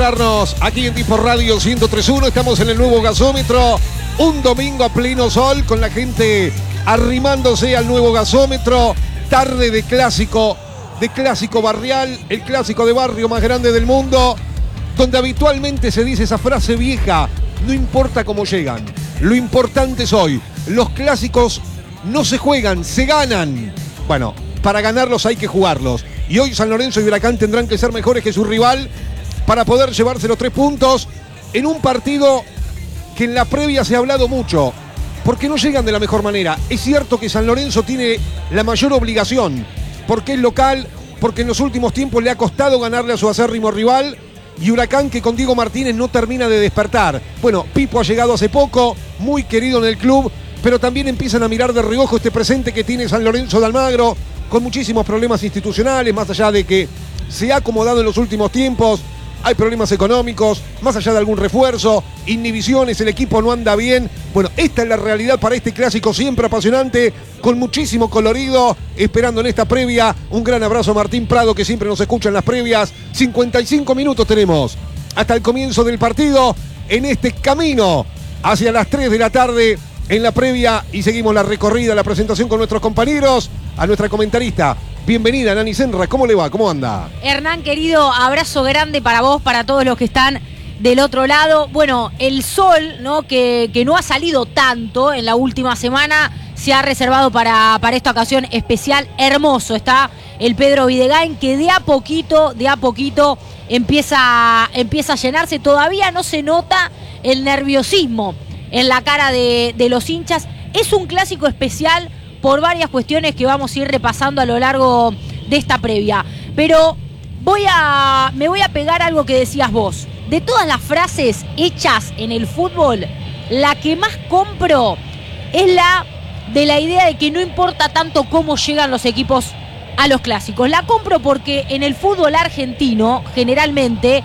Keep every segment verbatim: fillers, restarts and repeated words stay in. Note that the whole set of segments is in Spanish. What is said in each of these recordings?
Aquí en Tipo Radio ciento tres punto uno, estamos en el nuevo gasómetro, un domingo a pleno sol con la gente arrimándose al nuevo gasómetro, tarde de clásico, de clásico barrial, el clásico de barrio más grande del mundo, donde habitualmente se dice esa frase vieja: no importa cómo llegan, lo importante es hoy. Los clásicos no se juegan, se ganan. Bueno, para ganarlos hay que jugarlos, y hoy San Lorenzo y Huracán tendrán que ser mejores que su rival para poder llevarse los tres puntos en un partido que en la previa se ha hablado mucho, porque no llegan de la mejor manera. Es cierto que San Lorenzo tiene la mayor obligación, porque es local, porque en los últimos tiempos le ha costado ganarle a su acérrimo rival, y Huracán, que con Diego Martínez no termina de despertar. Bueno, Pipo ha llegado hace poco, muy querido en el club, pero también empiezan a mirar de reojo este presente que tiene San Lorenzo de Almagro, con muchísimos problemas institucionales, más allá de que se ha acomodado en los últimos tiempos. Hay problemas económicos, más allá de algún refuerzo, inhibiciones, el equipo no anda bien. Bueno, esta es la realidad para este clásico siempre apasionante, con muchísimo colorido, esperando en esta previa. Un gran abrazo a Martín Prado, que siempre nos escucha en las previas. cincuenta y cinco minutos tenemos hasta el comienzo del partido, en este camino hacia las tres de la tarde en la previa, y seguimos la recorrida, la presentación con nuestros compañeros. A nuestra comentarista, bienvenida, Nani Senra, ¿cómo le va? ¿Cómo anda? Hernán, querido, abrazo grande para vos, para todos los que están del otro lado. Bueno, el sol, ¿no? Que, que no ha salido tanto en la última semana, se ha reservado para, para esta ocasión especial. Hermoso está el Pedro Videgain, que de a poquito, de a poquito empieza, empieza a llenarse. Todavía no se nota el nerviosismo en la cara de, de los hinchas. Es un clásico especial por varias cuestiones que vamos a ir repasando a lo largo de esta previa. Pero voy a, me voy a pegar a algo que decías vos. De todas las frases hechas en el fútbol, la que más compro es la de la idea de que no importa tanto cómo llegan los equipos a los clásicos. La compro porque en el fútbol argentino, generalmente,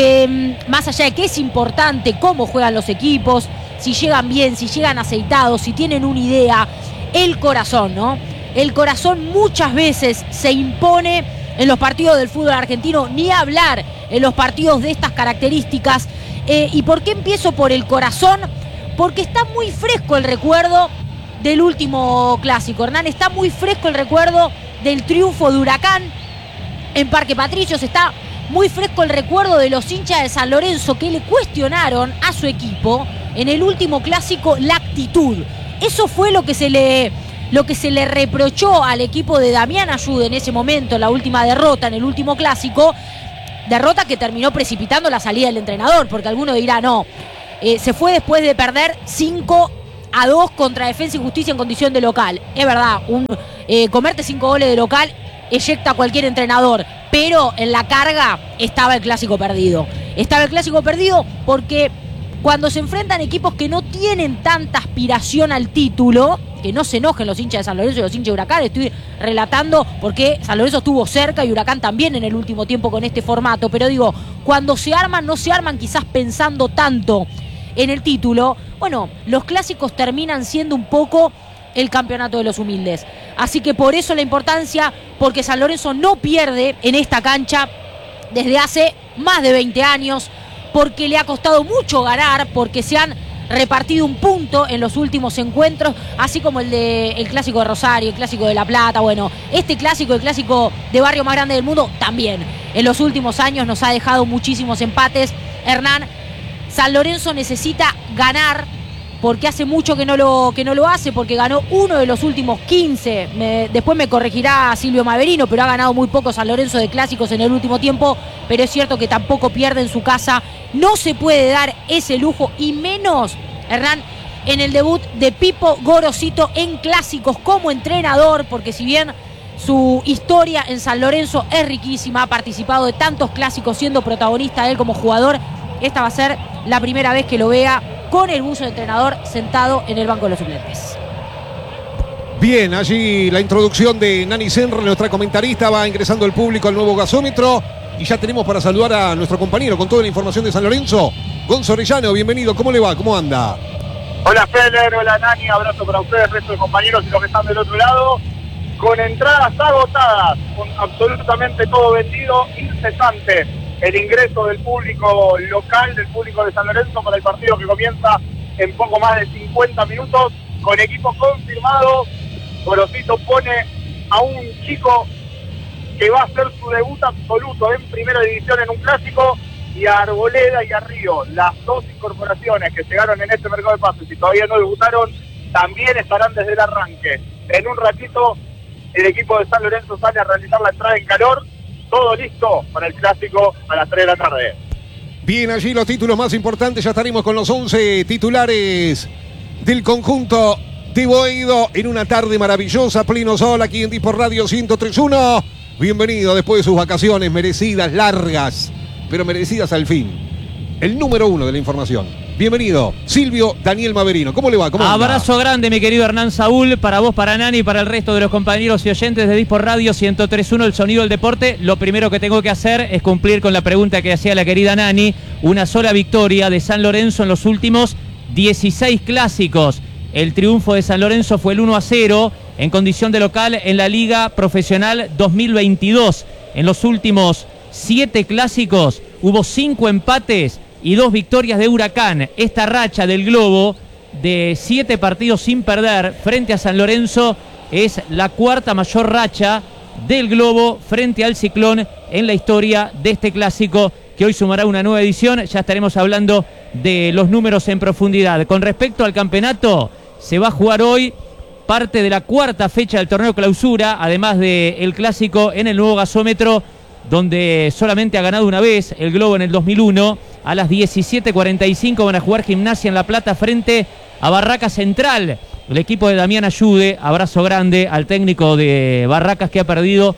eh, más allá de que es importante cómo juegan los equipos, si llegan bien, si llegan aceitados, si tienen una idea, el corazón, ¿no? El corazón muchas veces se impone en los partidos del fútbol argentino, ni hablar en los partidos de estas características. Eh, ¿Y por qué empiezo por el corazón? Porque está muy fresco el recuerdo del último clásico, Hernán. Está muy fresco el recuerdo del triunfo de Huracán en Parque Patricios. Está muy fresco el recuerdo de los hinchas de San Lorenzo, que le cuestionaron a su equipo en el último clásico la actitud. Eso fue lo que se le, lo que se le reprochó al equipo de Damián Ayude en ese momento, la última derrota en el último clásico, derrota que terminó precipitando la salida del entrenador, porque alguno dirá, no, eh, se fue después de perder cinco a dos contra Defensa y Justicia en condición de local. Es verdad, un, eh, comerte cinco goles de local eyecta a cualquier entrenador, pero en la carga estaba el clásico perdido. Estaba el clásico perdido porque cuando se enfrentan equipos que no tienen tanta aspiración al título, que no se enojen los hinchas de San Lorenzo y los hinchas de Huracán, estoy relatando porque San Lorenzo estuvo cerca y Huracán también en el último tiempo con este formato, pero digo, cuando se arman, no se arman quizás pensando tanto en el título. Bueno, los clásicos terminan siendo un poco el campeonato de los humildes. Así que por eso la importancia, porque San Lorenzo no pierde en esta cancha desde hace más de veinte años, porque le ha costado mucho ganar, porque se han repartido un punto en los últimos encuentros, así como el de el clásico de Rosario, el clásico de La Plata. Bueno, este clásico, el clásico de barrio más grande del mundo, también en los últimos años nos ha dejado muchísimos empates. Hernán, San Lorenzo necesita ganar, porque hace mucho que no lo, que no lo hace, porque ganó uno de los últimos quince, me, después me corregirá Silvio Maverino, pero ha ganado muy poco San Lorenzo de clásicos en el último tiempo, pero es cierto que tampoco pierde en su casa. No se puede dar ese lujo, y menos, Hernán, en el debut de Pipo Gorosito en clásicos como entrenador, porque si bien su historia en San Lorenzo es riquísima, ha participado de tantos clásicos siendo protagonista él como jugador, esta va a ser la primera vez que lo vea con el buzo de entrenador sentado en el banco de los suplentes. Bien, allí la introducción de Nani Senra, nuestra comentarista. Va ingresando el público al nuevo gasómetro y ya tenemos para saludar a nuestro compañero con toda la información de San Lorenzo, Gonzo Orellano. Bienvenido, ¿cómo le va? ¿Cómo anda? Hola Feller, hola Nani, abrazo para ustedes, resto de compañeros y los que están del otro lado. Con entradas agotadas, con absolutamente todo vendido, incesante el ingreso del público local, del público de San Lorenzo para el partido que comienza en poco más de cincuenta minutos, con equipo confirmado. Gorosito pone a un chico que va a hacer su debut absoluto en primera división en un clásico, y a Arboleda y a Río, las dos incorporaciones que llegaron en este mercado de pases y todavía no debutaron, también estarán desde el arranque. En un ratito el equipo de San Lorenzo sale a realizar la entrada en calor, todo listo para el clásico a las tres de la tarde. Bien, allí los títulos más importantes, ya estaremos con los once titulares del conjunto de Boedo en una tarde maravillosa, pleno sol aquí en Dipor Radio ciento tres punto uno. Bienvenido después de sus vacaciones merecidas, largas, pero merecidas al fin. El número uno de la información. Bienvenido, Silvio Daniel Maverino. ¿Cómo le va? ¿Cómo anda? Abrazo grande, mi querido Hernán Saúl, para vos, para Nani y para el resto de los compañeros y oyentes de Dipor Radio ciento tres punto uno, el sonido del deporte. Lo primero que tengo que hacer es cumplir con la pregunta que hacía la querida Nani. Una sola victoria de San Lorenzo en los últimos dieciséis clásicos. El triunfo de San Lorenzo fue el uno a cero en condición de local en la Liga Profesional dos mil veintidós. En los últimos siete clásicos hubo cinco empates y dos victorias de Huracán. Esta racha del Globo de siete partidos sin perder frente a San Lorenzo es la cuarta mayor racha del Globo frente al Ciclón en la historia de este clásico, que hoy sumará una nueva edición. Ya estaremos hablando de los números en profundidad. Con respecto al campeonato, se va a jugar hoy parte de la cuarta fecha del torneo clausura, además del clásico en el nuevo gasómetro, donde solamente ha ganado una vez el Globo en el dos mil uno. A las diecisiete cuarenta y cinco van a jugar Gimnasia en La Plata frente a Barracas Central. El equipo de Damián Ayude, abrazo grande al técnico de Barracas, que ha perdido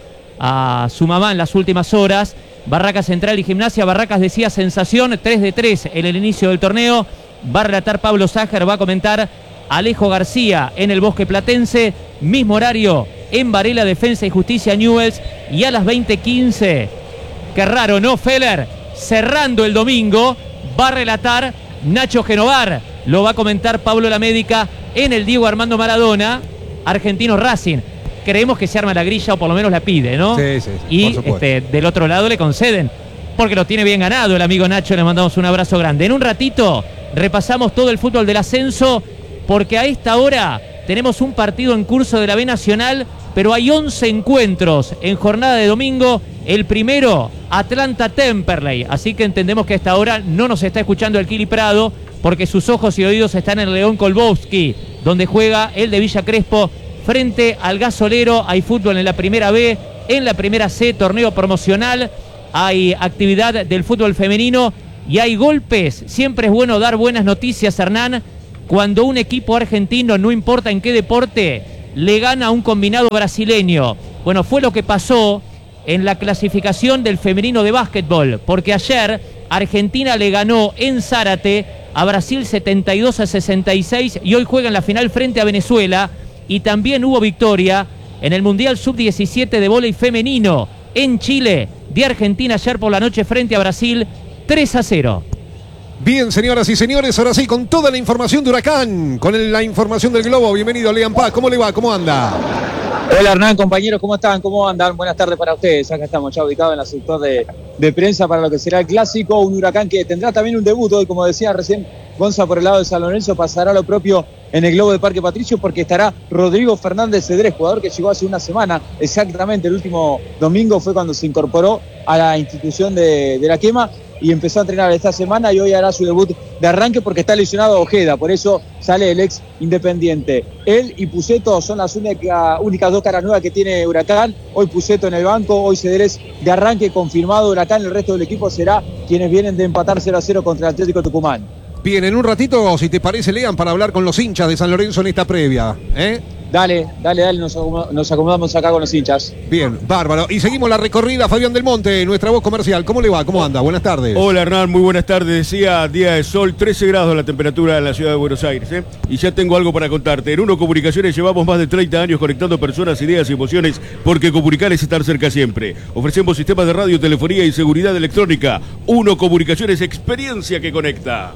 a su mamá en las últimas horas. Barracas Central y Gimnasia. Barracas decía sensación, tres de tres en el inicio del torneo. Va a relatar Pablo Sájer, va a comentar Alejo García en el Bosque Platense. Mismo horario en Varela, Defensa y Justicia Newell's. Y a las veinte quince, qué raro, ¿no, Feller? Cerrando el domingo, va a relatar Nacho Genovar. Lo va a comentar Pablo La Médica en el Diego Armando Maradona, Argentino Racing. Creemos que se arma la grilla, o por lo menos la pide, ¿no? Sí, sí, sí, y este, del otro lado le conceden, porque lo tiene bien ganado el amigo Nacho. Le mandamos un abrazo grande. En un ratito repasamos todo el fútbol del ascenso, porque a esta hora tenemos un partido en curso de la B Nacional, pero hay once encuentros en jornada de domingo. El primero, Atlanta-Temperley. Así que entendemos que a esta hora no nos está escuchando el Kili Prado, porque sus ojos y oídos están en León Kolbowski, donde juega el de Villa Crespo frente al Gasolero. Hay fútbol en la primera B, en la primera C, torneo promocional. Hay actividad del fútbol femenino y hay golpes. Siempre es bueno dar buenas noticias, Hernán, cuando un equipo argentino, no importa en qué deporte, le gana a un combinado brasileño. Bueno, fue lo que pasó en la clasificación del femenino de básquetbol, porque ayer Argentina le ganó en Zárate a Brasil setenta y dos a sesenta y seis y hoy juega en la final frente a Venezuela. Y también hubo victoria en el Mundial sub diecisiete de vóley femenino en Chile de Argentina ayer por la noche frente a Brasil, tres a cero. Bien, señoras y señores, ahora sí, con toda la información de Huracán, con el, la información del Globo. Bienvenido, Lean Paz. ¿Cómo le va? ¿Cómo anda? Hola, Hernán, compañeros, ¿cómo están? ¿Cómo andan? Buenas tardes para ustedes. Acá estamos ya ubicados en el sector de, de prensa para lo que será el clásico. Un Huracán que tendrá también un debut hoy, como decía recién Gonza, por el lado de San Lorenzo. Pasará lo propio en el Globo de Parque Patricio, porque estará Rodrigo Fernández Cedrés, jugador que llegó hace una semana exactamente. El último domingo fue cuando se incorporó a la institución de, de La Quema y empezó a entrenar esta semana, y hoy hará su debut de arranque porque está lesionado Ojeda, por eso sale el ex Independiente. Él y Puceto son las única, únicas dos caras nuevas que tiene Huracán. Hoy Puceto en el banco, hoy Cedrés de arranque confirmado. Huracán, el resto del equipo será quienes vienen de empatar cero a cero contra el Atlético Tucumán. Bien, en un ratito, si te parece, Lean, para hablar con los hinchas de San Lorenzo en esta previa, ¿eh? Dale, dale, dale, nos acomodamos, nos acomodamos acá con los hinchas. Bien, bárbaro. Y seguimos la recorrida. Fabián Del Monte, nuestra voz comercial. ¿Cómo le va? ¿Cómo anda? Buenas tardes. Hola, Hernán, muy buenas tardes. Decía, día de sol, trece grados la temperatura en la ciudad de Buenos Aires, ¿eh? Y ya tengo algo para contarte. En Uno Comunicaciones llevamos más de treinta años conectando personas, ideas y emociones, porque comunicar es estar cerca siempre. Ofrecemos sistemas de radio, telefonía y seguridad electrónica. Uno Comunicaciones, experiencia que conecta.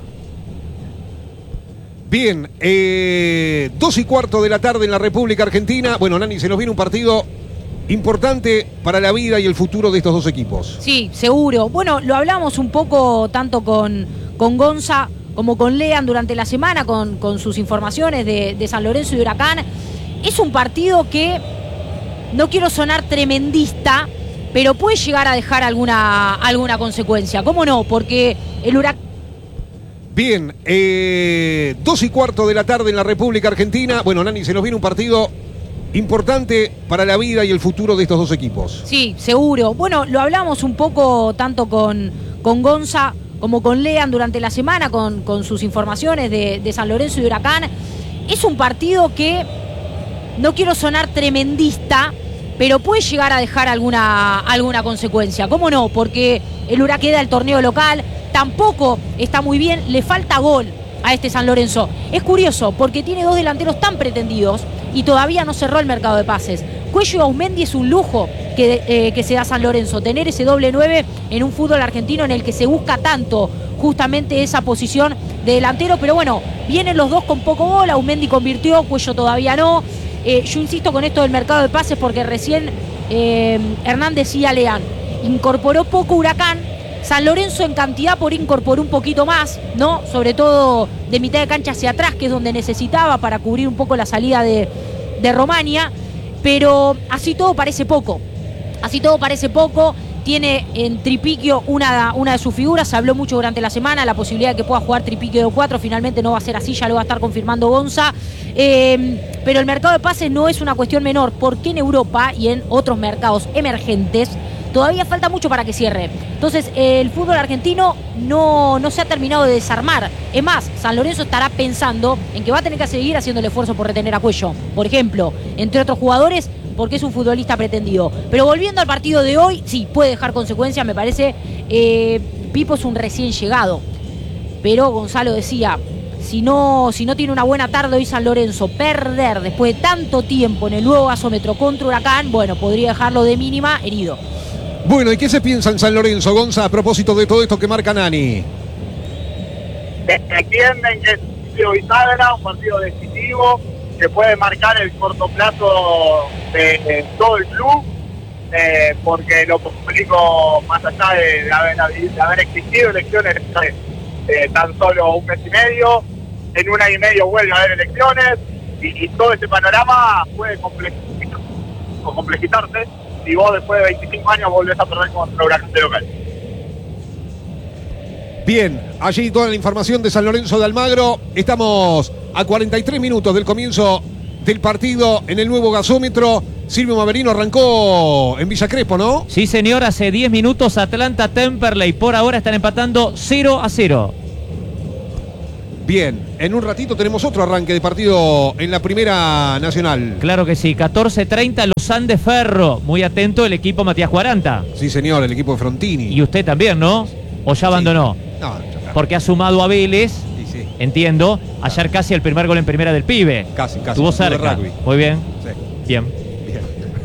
Bien, eh, dos y cuarto de la tarde en la República Argentina. Bueno, Nani, se nos viene un partido importante para la vida y el futuro de estos dos equipos. Sí, seguro. Bueno, lo hablamos un poco tanto con, con Gonza como con Lean durante la semana, con, con sus informaciones de, de San Lorenzo y Huracán. Es un partido que, no quiero sonar tremendista, pero puede llegar a dejar alguna, alguna consecuencia. ¿Cómo no? Porque el Huracán... Bien, eh, dos y cuarto de la tarde en la República Argentina. Bueno, Nani, se nos viene un partido importante para la vida y el futuro de estos dos equipos. Sí, seguro. Bueno, lo hablamos un poco tanto con, con Gonza como con Lean durante la semana, con, con sus informaciones de, de San Lorenzo y Huracán. Es un partido que, no quiero sonar tremendista, pero puede llegar a dejar alguna, alguna consecuencia. ¿Cómo no? Porque el Huracán queda el torneo local, tampoco está muy bien, le falta gol a este San Lorenzo. Es curioso, porque tiene dos delanteros tan pretendidos y todavía no cerró el mercado de pases. Cuello y Auzmendi es un lujo que, eh, que se da San Lorenzo, tener ese doble nueve en un fútbol argentino en el que se busca tanto justamente esa posición de delantero, pero bueno, vienen los dos con poco gol, Auzmendi convirtió, Cuello todavía no. Eh, yo insisto con esto del mercado de pases porque recién eh, Hernán decía Lean, incorporó poco Huracán, San Lorenzo en cantidad por incorporó un poquito más, ¿no? Sobre todo de mitad de cancha hacia atrás, que es donde necesitaba para cubrir un poco la salida de, de Romania, pero así todo parece poco, así todo parece poco. Tiene en Tripiquio una, una de sus figuras, se habló mucho durante la semana, la posibilidad de que pueda jugar Tripiquio de cuatro, finalmente no va a ser así, ya lo va a estar confirmando Gonza. Eh, pero el mercado de pases no es una cuestión menor, porque en Europa y en otros mercados emergentes todavía falta mucho para que cierre. Entonces el fútbol argentino no, no se ha terminado de desarmar. Es más, San Lorenzo estará pensando en que va a tener que seguir haciendo el esfuerzo por retener a Cuello, por ejemplo, entre otros jugadores, porque es un futbolista pretendido. Pero volviendo al partido de hoy, sí, puede dejar consecuencias, me parece. Eh, Pipo es un recién llegado, pero Gonzalo decía, si no, si no tiene una buena tarde hoy San Lorenzo, perder después de tanto tiempo en el nuevo gasómetro contra Huracán, bueno, podría dejarlo de mínima herido. Bueno, ¿y qué se piensa en San Lorenzo, Gonza, a propósito de todo esto que marca Nani? Entienden que es un partido bisagra, un partido decisivo, que puede marcar el corto plazo de, de todo el club, eh, porque lo público, más allá de, de, haber, de haber existido elecciones eh, tan solo un mes y medio, en un año y medio vuelve a haber elecciones, y, y todo este panorama puede complejizar, complejizarse si vos después de veinticinco años volvés a perder contra Huracán de local. Bien, allí toda la información de San Lorenzo de Almagro. Estamos a cuarenta y tres minutos del comienzo del partido en el nuevo gasómetro. Silvio Mamerino arrancó en Villa Crespo, ¿no? Sí, señor, hace diez minutos Atlanta Temperley. Por ahora están empatando cero a cero. Bien, en un ratito tenemos otro arranque de partido en la Primera Nacional. Claro que sí, catorce treinta Los Andes Ferro. Muy atento el equipo Matías Cuaranta. Sí, señor, el equipo de Frontini. Y usted también, ¿no? ¿O ya abandonó? Sí. No, ya. Porque ha sumado a Vélez, sí, sí. Entiendo, ayer casi el primer gol en primera del pibe. Casi, casi. Estuvo cerca. Muy bien. Sí. Bien. Bien.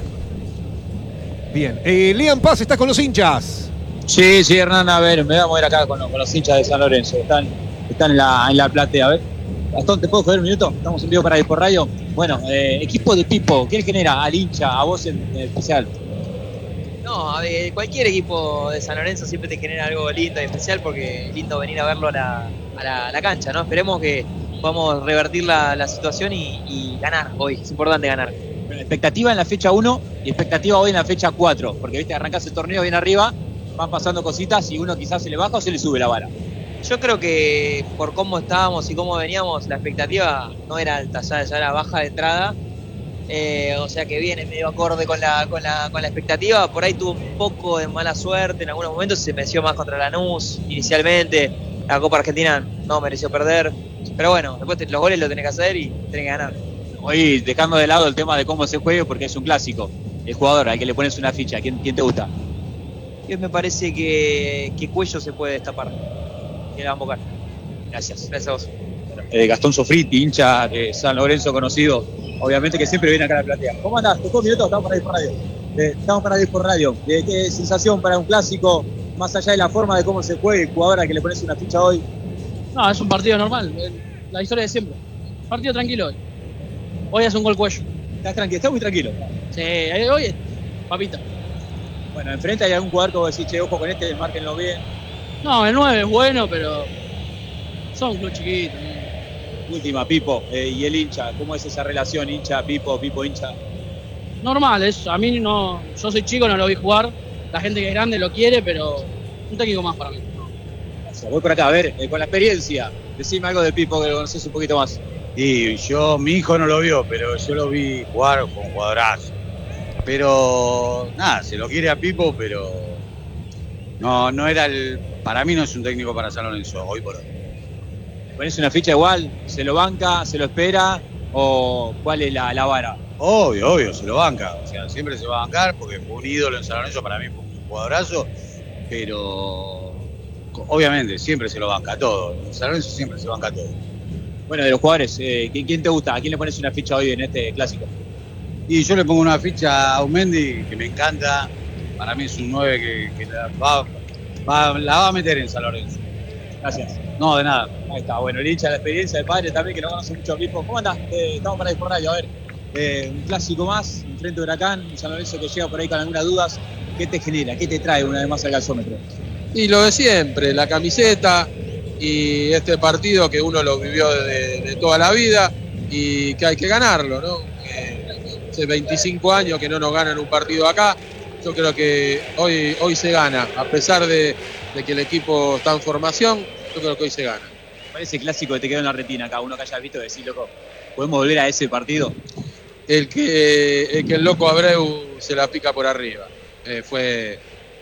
Bien. Eh, Lean Paz está con los hinchas. Sí, sí, Hernán, a ver, me voy a mover acá con los, con los hinchas de San Lorenzo. Están, están en, la, en la platea, a ver. Gastón, ¿te puedo joder un minuto? Estamos en vivo para ir por radio. Bueno, eh, equipo de Pipo, ¿quién genera al hincha, a vos en, en especial? No, a ver, cualquier equipo de San Lorenzo siempre te genera algo lindo y especial porque es lindo venir a verlo a la, a la, a la cancha, ¿no? Esperemos que podamos revertir la, la situación y, y ganar hoy. Es importante ganar. Bueno, expectativa en la fecha uno y expectativa hoy en la fecha cuatro, porque viste, arrancás el torneo bien arriba, van pasando cositas y uno quizás se le baja o se le sube la vara. Yo creo que por cómo estábamos y cómo veníamos, la expectativa no era alta, ya, ya era baja de entrada. Eh, o sea que viene medio acorde con la, con, la, con la expectativa. Por ahí tuvo un poco de mala suerte en algunos momentos, se mereció más contra Lanús inicialmente. La Copa Argentina no mereció perder, pero bueno, después te, los goles lo tenés que hacer y tenés que ganar. Hoy dejando de lado el tema de cómo se juegue, porque es un clásico, el jugador al que le pones una ficha, ¿quién, quién te gusta? Y me parece que, que Cuello se puede destapar, que la vamos a buscar. Gracias. Gracias a vos. Eh, Gastón Sofriti, hincha de San Lorenzo conocido, obviamente que siempre viene acá a la platea. ¿Cómo andás? ¿Tocó minutos? Estamos para ir por radio. Eh, estamos para ir por radio. Eh, ¿Qué sensación para un clásico, más allá de la forma de cómo se juegue, el jugador al que le pones una ficha hoy? No, es un partido normal, la historia de siempre. Partido tranquilo hoy. Hoy es un gol Cuello. ¿Estás tranquilo? ¿Estás muy tranquilo? Sí, hoy papita. Bueno, enfrente hay algún jugador que vos decís, che, ojo con este, márquenlo bien. No, el nueve es bueno, pero son un club chiquito. Última, Pipo, eh, y el hincha, ¿cómo es esa relación hincha, Pipo, Pipo, hincha? Normal, es, a mí no, yo soy chico, no lo vi jugar. La gente que es grande lo quiere, pero un técnico más para mí. Gracias. Voy por acá, a ver, eh, con la experiencia, decime algo de Pipo que lo conoces un poquito más. Y yo, mi hijo no lo vio, pero yo lo vi jugar con jugadorazo. Pero nada, se lo quiere a Pipo, pero no, no era el. Para mí no es un técnico para San Lorenzo, hoy por hoy. ¿Pones una ficha igual? ¿Se lo banca? ¿Se lo espera? ¿O cuál es la, la vara? Obvio, obvio, se lo banca. O sea, siempre se va a bancar porque fue un ídolo en San Lorenzo, para mí fue un jugadorazo, pero obviamente siempre se lo banca todo. En San Lorenzo siempre se banca todo. Bueno, de los jugadores, eh, ¿quién te gusta? ¿A quién le pones una ficha hoy en este clásico? Y yo le pongo una ficha a Aumendi, que me encanta. Para mí es un nueve que, que la, va, va, la va a meter en San Lorenzo. Gracias. No, de nada. Ahí está. Bueno, el hincha, la experiencia del padre también, que no conoce mucho a Pipo. ¿Cómo andás? Eh, estamos para ir por radio. A ver, eh, un clásico más, enfrente de Huracán, un San Lorenzo que llega por ahí con algunas dudas. ¿Qué te genera? ¿Qué te trae una vez más al gasómetro? Y lo de siempre, la camiseta y este partido que uno lo vivió de, de toda la vida y que hay que ganarlo, ¿no? Eh, hace veinticinco años que no nos ganan un partido acá. Yo creo que hoy, hoy se gana, a pesar de, de que el equipo está en formación, yo creo que hoy se gana. Parece clásico que te quedó en la retina acá, uno que hayas visto decir, loco, ¿podemos volver a ese partido? El que el, que el loco Abreu se la pica por arriba. Eh, fue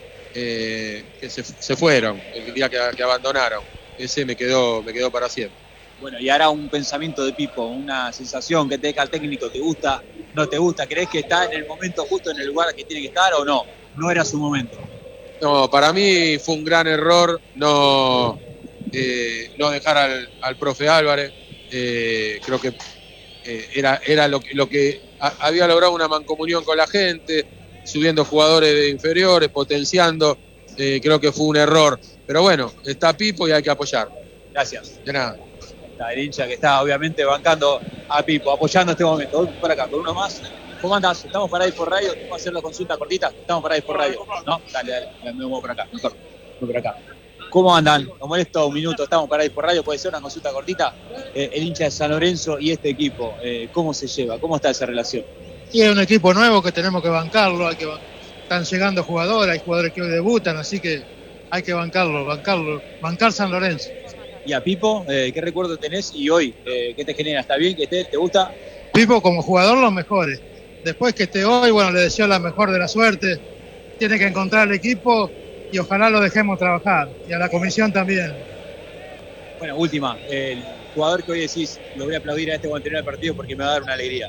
eh, que se, se fueron el día que, que abandonaron. Ese me quedó, me quedó para siempre. Bueno, y ahora un pensamiento de Pipo, una sensación que te deja el técnico, ¿te gusta? ¿No te gusta? ¿Crees que está en el momento justo, en el lugar que tiene que estar o no? No era su momento. No, para mí fue un gran error no, eh, no dejar al, al profe Álvarez. Eh, creo que eh, era, era lo, lo que a, había logrado una mancomunión con la gente, subiendo jugadores de inferiores, potenciando. Eh, creo que fue un error. Pero bueno, está Pipo y hay que apoyar. Gracias. De nada. Está el hincha que está obviamente bancando a Pipo, apoyando este momento. Voy por acá, con uno más. ¿Cómo andás? ¿Estamos para ir por radio? ¿Vamos a hacer la consulta cortita? ¿Estamos para ir por radio? ¿No? Dale, dale, dale, me muevo por acá, mejor. Voy por acá. ¿Cómo andan? Nos molesto un minuto, estamos para ir por radio, puede ser una consulta cortita. Eh, el hincha de San Lorenzo y este equipo, eh, ¿cómo se lleva? ¿Cómo está esa relación? Y es un equipo nuevo que tenemos que bancarlo, hay que están llegando jugadores, hay jugadores que hoy debutan, así que hay que bancarlo, bancarlo, bancar San Lorenzo. Y a Pipo, eh, ¿qué recuerdo tenés? Y hoy, eh, ¿qué te genera? ¿Está bien que esté? ¿Te gusta? Pipo como jugador los mejores. Después que esté hoy, bueno, le deseo la mejor de la suerte. Tiene que encontrar el equipo y ojalá lo dejemos trabajar. Y a la comisión también. Bueno, última. El jugador que hoy decís, lo voy a aplaudir a este cuando termine el partido porque me va a dar una alegría.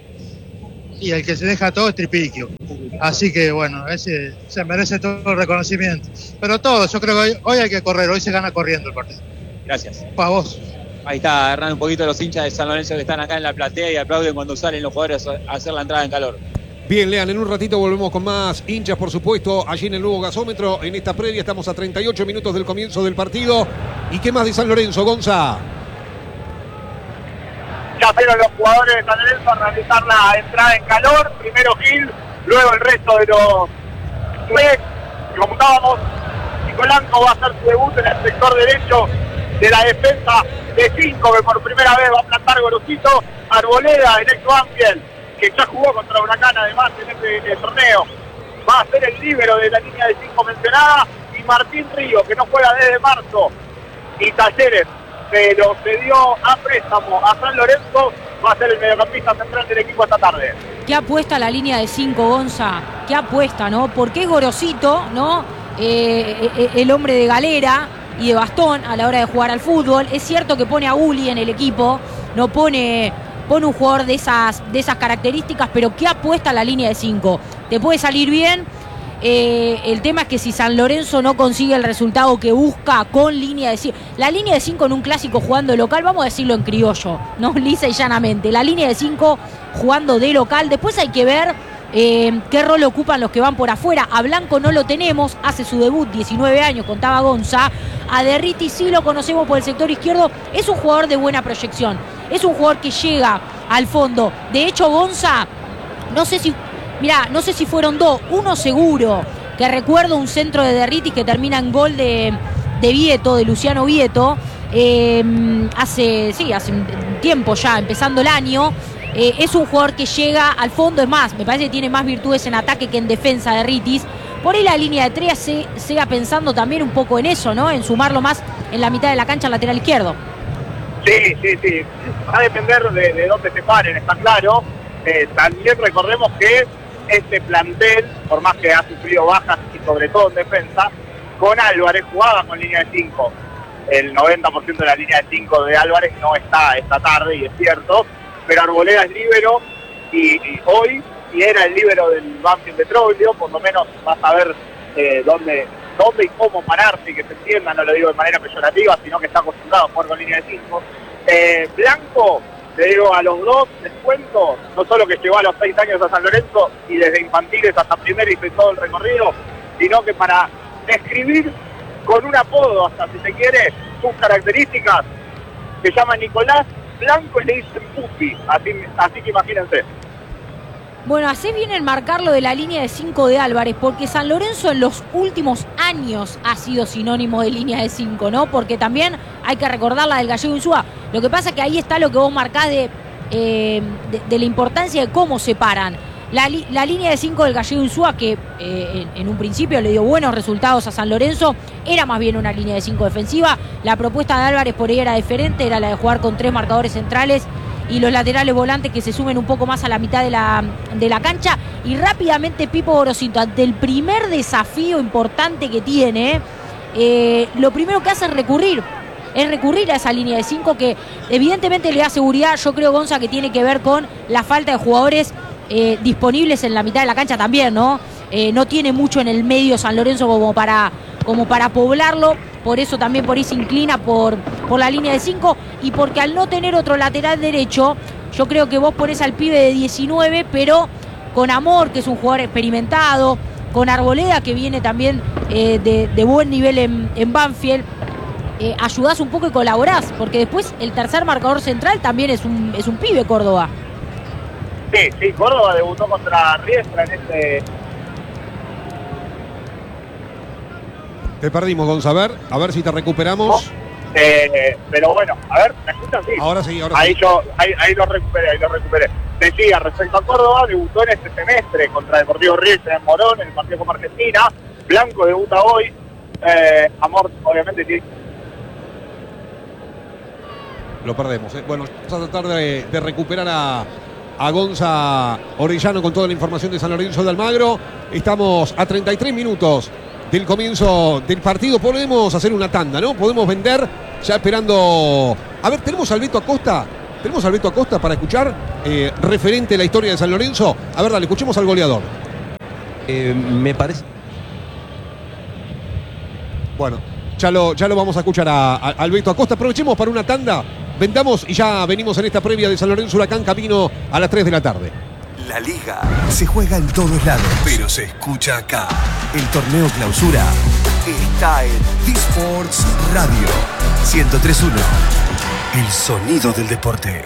Y el que se deja todo es Tripiquio. Así que bueno, ese se merece todo el reconocimiento. Pero todo, yo creo que hoy, hoy hay que correr, hoy se gana corriendo el partido. Gracias. Para vos. Ahí está, Hernán, un poquito los hinchas de San Lorenzo que están acá en la platea y aplauden cuando salen los jugadores a hacer la entrada en calor. Bien, Lean, en un ratito volvemos con más hinchas, por supuesto, allí en el nuevo gasómetro. En esta previa estamos a treinta y ocho minutos del comienzo del partido. ¿Y qué más de San Lorenzo, Gonza? Ya fueron los jugadores de San Lorenzo a realizar la entrada en calor. Primero Gil, luego el resto de los tres. Como estábamos, Nicolanco va a hacer su debut en el sector derecho de la defensa de cinco, que por primera vez va a plantar Gorosito. Arboleda, el ex Banfield, que ya jugó contra Huracán además en este, en este torneo, va a ser el líbero de la línea de cinco mencionada. Y Martín Río, que no juega desde marzo, y Talleres se lo cedió a préstamo a San Lorenzo, va a ser el mediocampista central del equipo esta tarde. ¿Qué apuesta la línea de cinco, Gonza? ¿Qué apuesta, no? Porque es Gorosito, ¿no? Eh, eh, el hombre de galera y de bastón a la hora de jugar al fútbol. Es cierto que pone a Uli en el equipo, no pone, pone un jugador de esas, de esas características, pero ¿qué apuesta la línea de cinco? ¿Te puede salir bien? Eh, el tema es que si San Lorenzo no consigue el resultado que busca con línea de cinco, la línea de cinco en un clásico jugando de local, vamos a decirlo en criollo, no lisa y llanamente, la línea de cinco jugando de local, después hay que ver eh, qué rol ocupan los que van por afuera. A Blanco no lo tenemos, hace su debut, diecinueve años, contaba Gonza. A Derriti sí lo conocemos por el sector izquierdo, es un jugador de buena proyección, es un jugador que llega al fondo. De hecho, Gonza, no sé si Mirá, no sé si fueron dos, uno seguro, que recuerdo un centro de Derritis que termina en gol de, de Vieto, de Luciano Vieto, eh, hace, sí, hace un tiempo ya, empezando el año. Eh, es un jugador que llega al fondo, es más, me parece que tiene más virtudes en ataque que en defensa de Derritis. Por ahí la línea de tres se, siga pensando también un poco en eso, ¿no? En sumarlo más en la mitad de la cancha al lateral izquierdo. Sí, sí, sí. Va a depender de, de dónde se paren, está claro. Eh, también recordemos que este plantel, por más que ha sufrido bajas y sobre todo en defensa, con Álvarez jugaba con línea de cinco. El noventa por ciento de la línea de cinco de Álvarez no está esta tarde, y es cierto, pero Arboleda es líbero y, y hoy, si era el líbero del Banfield Petróleo, por lo menos va a saber eh, dónde, dónde y cómo pararse, y que se entienda, no lo digo de manera peyorativa, sino que está acostumbrado a jugar con línea de cinco. Eh, Blanco, le digo a los dos, les cuento, no solo que llegó a los seis años a San Lorenzo y desde infantiles hasta primero hizo todo el recorrido, sino que para describir con un apodo, hasta si se quiere, sus características, se llama Nicolás Blanco y le dicen Pupi, así, así que imagínense. Bueno, así viene el marcarlo de la línea de cinco de Álvarez, porque San Lorenzo en los últimos años ha sido sinónimo de línea de cinco, ¿no? Porque también hay que recordar la del Gallego Insúa. Lo que pasa es que ahí está lo que vos marcás de, eh, de, de la importancia de cómo se paran. La, li, la línea de cinco del Gallego Insúa, que eh, en, en un principio le dio buenos resultados a San Lorenzo, era más bien una línea de cinco defensiva. La propuesta de Álvarez por ahí era diferente, era la de jugar con tres marcadores centrales y los laterales volantes que se sumen un poco más a la mitad de la, de la cancha. Y rápidamente Pipo Gorosito, ante el primer desafío importante que tiene, eh, lo primero que hace es recurrir, es recurrir a esa línea de cinco que evidentemente le da seguridad. Yo creo, Gonza, que tiene que ver con la falta de jugadores eh, disponibles en la mitad de la cancha también, ¿no? Eh, no tiene mucho en el medio San Lorenzo como para, como para poblarlo. Por eso también por ahí se inclina por, por la línea de cinco, y porque al no tener otro lateral derecho, yo creo que vos ponés al pibe de diecinueve, pero con Amor, que es un jugador experimentado, con Arboleda, que viene también eh, de, de buen nivel en, en Banfield, eh, ayudás un poco y colaborás, porque después el tercer marcador central también es un, es un pibe, Córdoba. Sí, sí, Córdoba debutó contra Riestra en este... Te perdimos, Gonza. A ver, a ver si te recuperamos. No, eh, pero bueno, a ver, ¿me escuchan? Sí. Ahora sí, ahora ahí sí. Yo, ahí, ahí lo recuperé, ahí lo recuperé. Decía, respecto a Córdoba, debutó en este semestre contra Deportivo Riestra en Morón, en el partido con Argentina. Blanco debuta hoy. Eh, Amor, obviamente, tiene... Lo perdemos. ¿eh? Bueno, vamos a tratar de, de recuperar a, a Gonza Orellano con toda la información de San Lorenzo de Almagro. Estamos a treinta y tres minutos del comienzo del partido. Podemos hacer una tanda, ¿no? Podemos vender, ya esperando... A ver, ¿tenemos al Beto Acosta? ¿Tenemos al Beto Acosta para escuchar eh, referente a la historia de San Lorenzo? A ver, dale, escuchemos al goleador. Eh, me parece... Bueno, ya lo, ya lo vamos a escuchar a, a, al Beto Acosta. Aprovechemos para una tanda, vendamos y ya venimos en esta previa de San Lorenzo Huracán, camino a las tres de la tarde. La Liga se juega en todos lados, pero se escucha acá. El torneo clausura está en D-Sports Radio ciento tres punto uno. El sonido del deporte.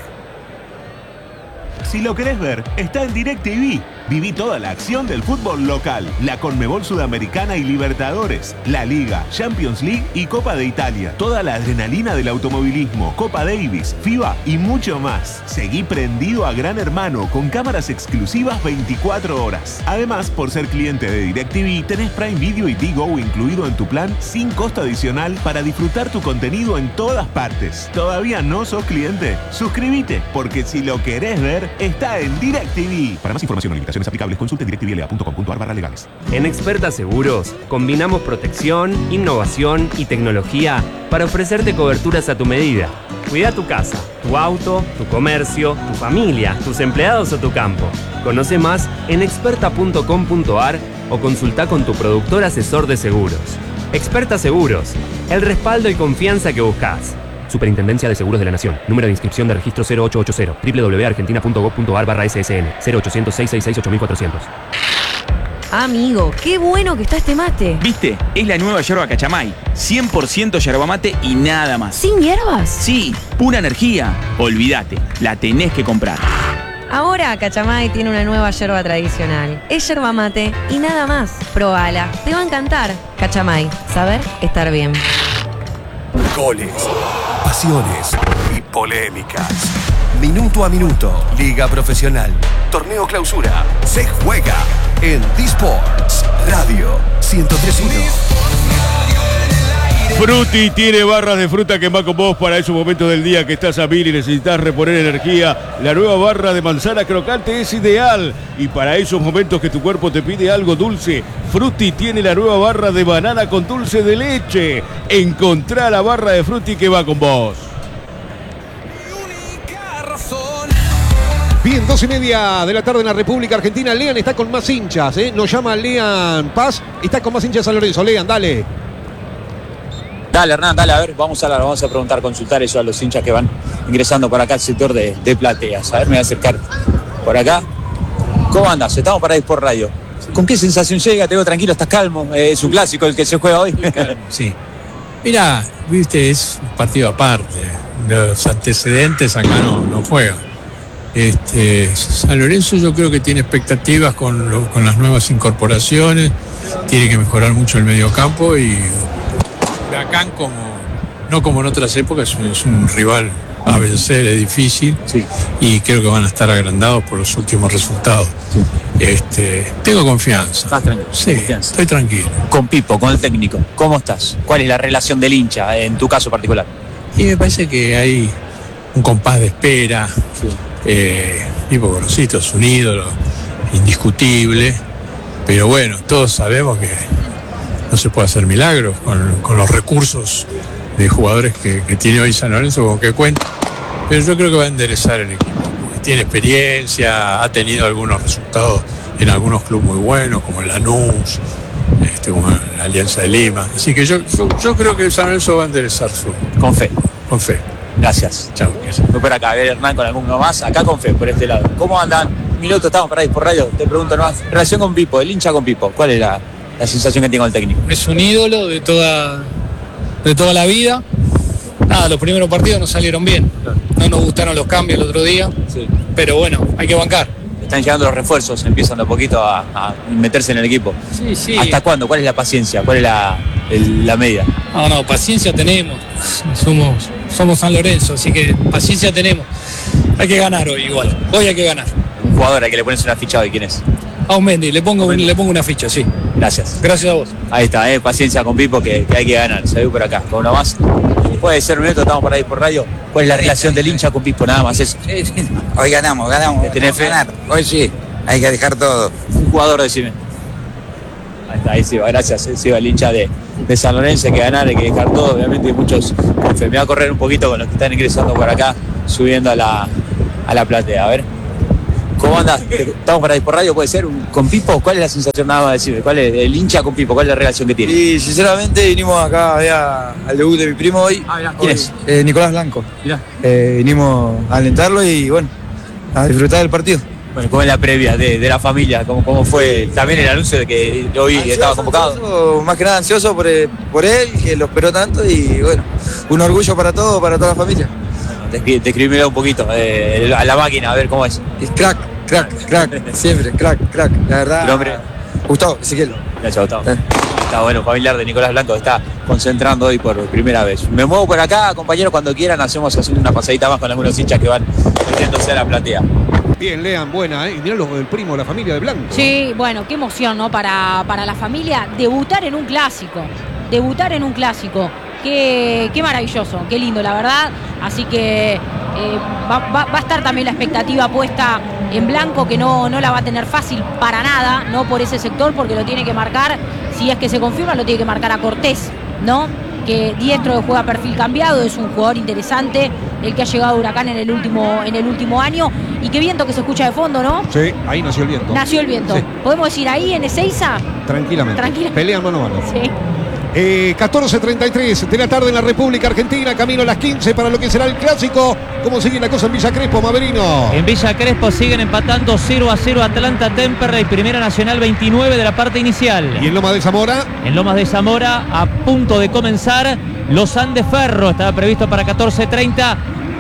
Si lo querés ver, está en DirecTV. Viví toda la acción del fútbol local, la Conmebol Sudamericana y Libertadores, la Liga, Champions League y Copa de Italia. Toda la adrenalina del automovilismo, Copa Davis, FIBA y mucho más. Seguí prendido a Gran Hermano con cámaras exclusivas veinticuatro horas. Además, por ser cliente de DirecTV, tenés Prime Video y Digo incluido en tu plan sin costo adicional para disfrutar tu contenido en todas partes. ¿Todavía no sos cliente? Suscríbete, porque si lo querés ver, está en DirecTV. Para más información o limitaciones aplicables, consulte directvla punto com punto ar barra legales. En Experta Seguros combinamos protección, innovación y tecnología para ofrecerte coberturas a tu medida. Cuida tu casa, tu auto, tu comercio, tu familia, tus empleados o tu campo. Conoce más en experta punto com punto ar o consulta con tu productor asesor de seguros. Experta Seguros, el respaldo y confianza que buscas. Superintendencia de Seguros de la Nación. Número de inscripción de registro cero ocho ocho cero. doble u doble u doble u punto argentina punto gov punto ar barra S S N. cero ochocientos, seiscientos sesenta y seis, ocho mil cuatrocientos. Amigo, qué bueno que está este mate. ¿Viste? Es la nueva yerba Cachamay. cien por ciento yerba mate y nada más. ¿Sin hierbas? Sí, pura energía. Olvídate, la tenés que comprar. Ahora Cachamay tiene una nueva yerba tradicional. Es yerba mate y nada más. Probala, te va a encantar. Cachamay, saber estar bien. Goles, pasiones y polémicas. Minuto a minuto, Liga Profesional, Torneo Clausura, se juega en D-Sports Radio ciento tres punto uno. Frutti tiene barras de fruta que va con vos para esos momentos del día que estás a mil y necesitas reponer energía. La nueva barra de manzana crocante es ideal. Y para esos momentos que tu cuerpo te pide algo dulce, Frutti tiene la nueva barra de banana con dulce de leche. Encontrá la barra de Frutti que va con vos. Bien, dos y media de la tarde en la República Argentina. Lean está con más hinchas, ¿eh? Nos llama Lean Paz. Está con más hinchas San Lorenzo. Lean, dale. Dale, Hernán, dale, a ver, vamos a hablar, vamos a preguntar, consultar eso a los hinchas que van ingresando por acá al sector de, de plateas. A ver, me voy a acercar por acá. ¿Cómo andas? Estamos para ir por radio. ¿Con qué sensación llega? Te veo tranquilo, estás calmo. Eh, es un clásico el que se juega hoy. Sí. Mira, viste, es un partido aparte. Los antecedentes acá no, no juegan. Este, San Lorenzo yo creo que tiene expectativas con, lo, con las nuevas incorporaciones. Tiene que mejorar mucho el mediocampo y Huracán, como no como en otras épocas, es un, es un rival a vencer, es difícil, sí. Y creo que van a estar agrandados por los últimos resultados. Sí. Este, tengo confianza. ¿Estás tranquilo? Sí, confianza. Estoy tranquilo. Con Pipo, con el técnico, ¿cómo estás? ¿Cuál es la relación del hincha en tu caso particular? Y me parece que hay un compás de espera. Sí. Eh, Pipo Gorosito es un ídolo indiscutible, pero bueno, todos sabemos que no se puede hacer milagros con, con los recursos de jugadores que, que tiene hoy San Lorenzo, con que cuenta. Pero yo creo que va a enderezar el equipo. Tiene experiencia, ha tenido algunos resultados en algunos clubes muy buenos, como el Lanús, este, como la Alianza de Lima. Así que yo, yo, yo creo que San Lorenzo va a enderezar su... Con fe. Con fe. Gracias. Chao. Voy por acá, a ver Hernán con alguno más. Acá con fe, por este lado. ¿Cómo andan? Minuto, estamos para ir por radio. Te pregunto nomás. Relación con Pipo, el hincha con Pipo. ¿Cuál es la, la sensación que tiene con el técnico? Es un ídolo de toda, de toda la vida. Nada, los primeros partidos no salieron bien. No nos gustaron los cambios el otro día. Sí. Pero bueno, hay que bancar. Están llegando los refuerzos, empiezan de a poquito a, a meterse en el equipo. Sí, sí. ¿Hasta cuándo? ¿Cuál es la paciencia? ¿Cuál es la, el, la medida? No, no, paciencia tenemos. Somos, somos San Lorenzo, así que paciencia tenemos. Hay que ganar hoy igual. Hoy hay que ganar. Un jugador al que le pones una ficha hoy, ¿quién es? A un Mendy, le pongo, le pongo una ficha, sí. Gracias. Gracias a vos. Ahí está, eh, paciencia con Pipo que, que hay que ganar. Se ve por acá, con uno más. Puede ser un minuto, estamos por ahí por radio. ¿Cuál es la relación del hincha con Pipo? Nada más eso. Sí, sí. Hoy ganamos, ganamos. ¿Tenés fe? Ganar. Hoy sí, hay que dejar todo. Un jugador, decime. Ahí está, ahí sí va, gracias. Sí va el hincha de, de San Lorenzo, hay que ganar, hay que dejar todo. Obviamente hay muchos. Me voy a correr un poquito con los que están ingresando por acá, subiendo a la, a la platea. A ver. ¿Cómo andas? ¿Estamos para ir por radio? ¿Puede ser? ¿Con Pipo? ¿Cuál es la sensación? Nada más decirme. ¿Cuál es el hincha con Pipo? ¿Cuál es la relación que tiene? Y sinceramente vinimos acá a ver al debut de mi primo hoy. Ah, mirá, ¿quién es? Eh, Nicolás Blanco. Mirá. Eh, vinimos a alentarlo y bueno, a disfrutar del partido. Bueno, ¿cómo es la previa de, de la familia? ¿Cómo, ¿Cómo fue también el anuncio de que hoy ansioso, estaba convocado? Ansioso, más que nada ansioso por, por él, que lo esperó tanto y bueno, un orgullo para todo, para toda la familia. Bueno, describímelo un poquito, eh, a la máquina, a ver cómo es. Es crack. Crack, crack, siempre, crack, crack, la verdad. ¿Tu nombre? Gustavo, Ezequiel. Gracias, Gustavo. Eh. Está bueno, familiar de Nicolás Blanco, está concentrando hoy por primera vez. Me muevo por acá, compañeros, cuando quieran hacemos haciendo una pasadita más con algunos hinchas que van metiéndose a la platea. Bien, Lean, buena, ¿eh? Y mirá los del primo, la familia de Blanco. Sí, bueno, qué emoción, ¿no? Para, para la familia, debutar en un clásico. Debutar en un clásico. Qué, qué maravilloso, qué lindo, la verdad. Así que eh, va, va, va a estar también la expectativa puesta en Blanco, que no, no la va a tener fácil para nada, no por ese sector, porque lo tiene que marcar, si es que se confirma, lo tiene que marcar a Cortés, ¿no? Que diestro de juega perfil cambiado, es un jugador interesante, el que ha llegado a Huracán en el último, en el último año. Y qué viento que se escucha de fondo, ¿no? Sí, ahí nació el viento. Nació el viento. Sí. ¿Podemos decir ahí en Ezeiza? Tranquilamente. Tranquila. Pelean mano a mano. Sí. Eh, catorce treinta y tres de la tarde en la República Argentina, camino a las quince para lo que será el clásico. ¿Cómo sigue la cosa en Villa Crespo, Maverino? En Villa Crespo siguen empatando cero a cero Atlanta Temperley, Primera Nacional veintinueve de la parte inicial. ¿Y en Lomas de Zamora? En Lomas de Zamora, a punto de comenzar, Los Andes Ferro, estaba previsto para catorce treinta.